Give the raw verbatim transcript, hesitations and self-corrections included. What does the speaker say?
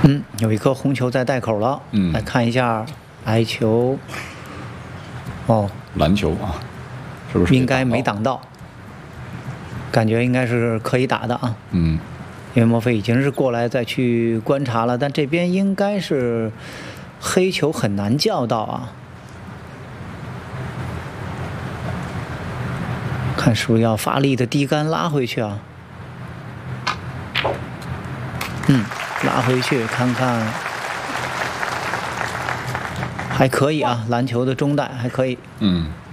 嗯，有一颗红球在带口了。 嗯， 来看一下白球。哦， 蓝球啊，是不是应该没挡到？感觉应该是可以打的啊。 嗯， 因为莫非已经是过来再去观察了，但这边应该是黑球很难叫到啊。看是不是要发力的低杆拉回去啊？嗯，拉回去看看，还可以啊，篮球的中带还可以。 嗯。